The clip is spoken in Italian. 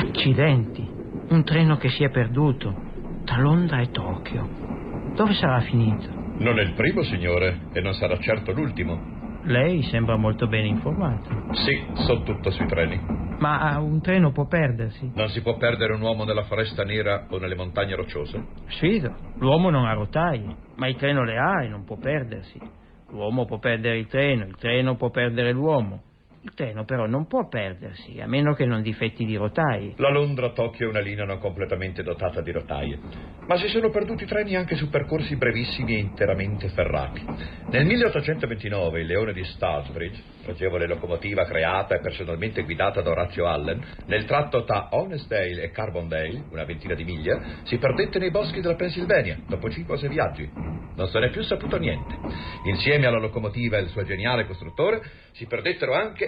Accidenti, un treno che si è perduto tra Londra e Tokyo. Dove sarà finito? Non è il primo, signore, e non sarà certo l'ultimo. Lei sembra molto ben informato. Sì, so tutto sui treni. Ma un treno può perdersi? Non si può perdere un uomo nella foresta nera o nelle montagne rocciose? Sfido, l'uomo non ha rotaie, ma il treno le ha e non può perdersi. L'uomo può perdere il treno può perdere l'uomo. Il treno però non può perdersi, a meno che non difetti di rotaie. La Londra-Tokyo è una linea non completamente dotata di rotaie, ma si sono perduti treni anche su percorsi brevissimi e interamente ferrati. Nel 1829 il Leone di Stourbridge, pregevole locomotiva creata e personalmente guidata da Orazio Allen, nel tratto tra Honesdale e Carbondale, una ventina di miglia, si perdette nei boschi della Pennsylvania dopo 5 o 6 viaggi. Non se n'è più saputo niente. Insieme alla locomotiva e il suo geniale costruttore si perdettero anche